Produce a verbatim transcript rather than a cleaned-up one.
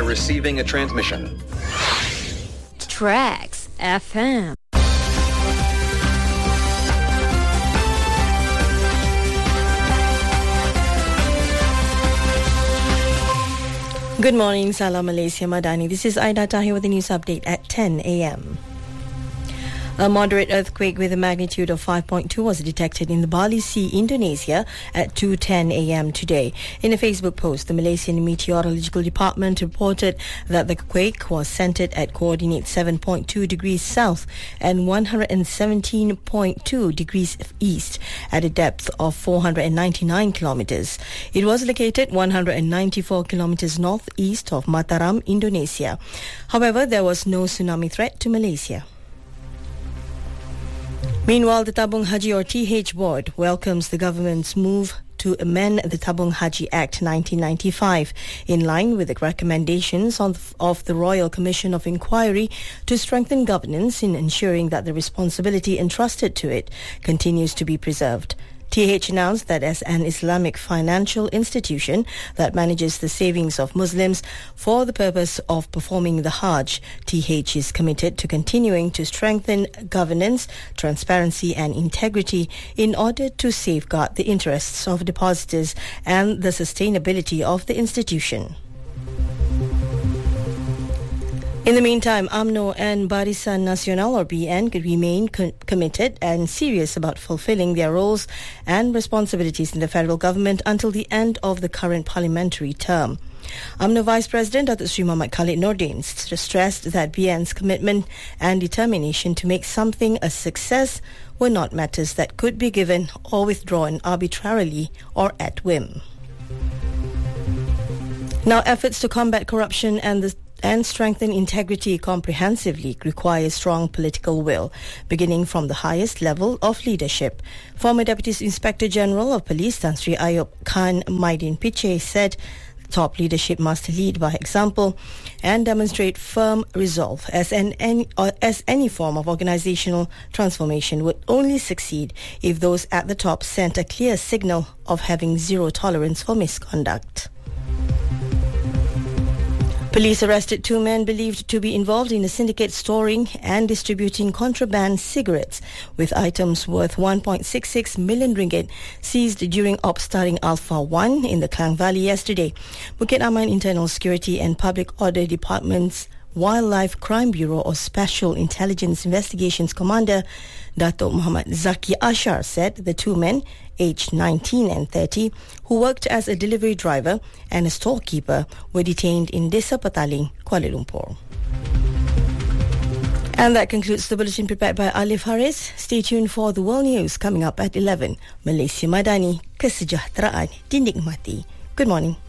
receiving a transmission. Tracks F M. Good morning, Salam Malaysia Madani. This is Aida Tahir with the news update at ten a.m. A moderate earthquake with a magnitude of five point two was detected in the Bali Sea, Indonesia at two ten a.m. today. In a Facebook post, the Malaysian Meteorological Department reported that the quake was centered at coordinate seven point two degrees south and one hundred seventeen point two degrees east at a depth of four hundred ninety-nine kilometers. It was located one hundred ninety-four kilometers northeast of Mataram, Indonesia. However, there was no tsunami threat to Malaysia. Meanwhile, the Tabung Haji or T H board welcomes the government's move to amend the Tabung Haji Act nineteen ninety-five in line with the recommendations on the, of the Royal Commission of Inquiry to strengthen governance in ensuring that the responsibility entrusted to it continues to be preserved. T H announced that as an Islamic financial institution that manages the savings of Muslims for the purpose of performing the Hajj, T H is committed to continuing to strengthen governance, transparency and integrity in order to safeguard the interests of depositors and the sustainability of the institution. In the meantime, U M N O and Barisan Nasional or B N remain co- committed and serious about fulfilling their roles and responsibilities in the federal government until the end of the current parliamentary term. U M N O Vice President Datuk Sri Muhammad Khalid Nordin st- stressed that B N's commitment and determination to make something a success were not matters that could be given or withdrawn arbitrarily or at whim. Now, efforts to combat corruption and the and strengthen integrity comprehensively requires strong political will, beginning from the highest level of leadership. Former Deputy Inspector General of Police Tan Sri Ayub Khan Maidin Piche said top leadership must lead by example and demonstrate firm resolve, as, an, any, or as any form of organizational transformation would only succeed if those at the top sent a clear signal of having zero tolerance for misconduct. Police arrested two men believed to be involved in a syndicate storing and distributing contraband cigarettes with items worth one point six six million ringgit seized during Ops Starting Alpha one in the Klang Valley yesterday. Bukit Aman Internal Security and Public Order Department's Wildlife Crime Bureau or Special Intelligence Investigations Commander Datuk Muhammad Zaki Ashar said the two men, aged nineteen and thirty, who worked as a delivery driver and a storekeeper, were detained in Desa Petaling, Kuala Lumpur. And that concludes the bulletin prepared by Alif Haris. Stay tuned for the world news coming up at eleven. Malaysia Madani, kesejahteraan dinikmati. Good morning.